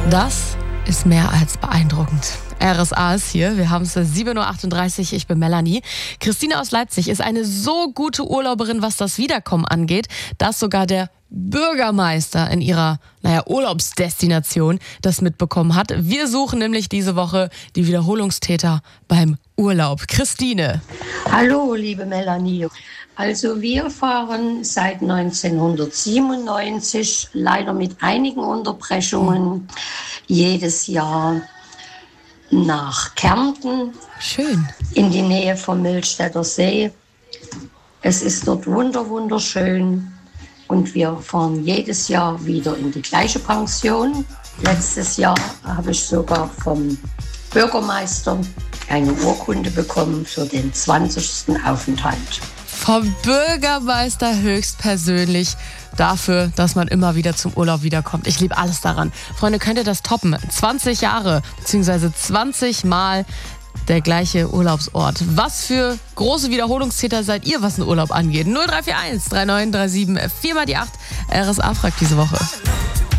Das ist mehr als beeindruckend. RSA ist hier, wir haben es 7.38 Uhr, ich bin Melanie. Christine aus Leipzig ist eine so gute Urlauberin, was das Wiederkommen angeht, dass sogar der Bürgermeister in ihrer, Urlaubsdestination das mitbekommen hat. Wir suchen nämlich diese Woche die Wiederholungstäter beim Urlaub. Christine. Hallo, liebe Melanie. Also wir fahren seit 1997, leider mit einigen Unterbrechungen, jedes Jahr nach Kärnten. Schön. In die Nähe vom Millstätter See. Es ist dort wunderschön und wir fahren jedes Jahr wieder in die gleiche Pension. Letztes Jahr habe ich sogar vom Bürgermeister eine Urkunde bekommen für den 20. Aufenthalt. Vom Bürgermeister höchstpersönlich dafür, dass man immer wieder zum Urlaub wiederkommt. Ich liebe alles daran. Freunde, könnt ihr das toppen? 20 Jahre, beziehungsweise 20 Mal der gleiche Urlaubsort. Was für große Wiederholungstäter seid ihr, was den Urlaub angeht? 0341 3937 4 mal die 8. RSA fragt diese Woche.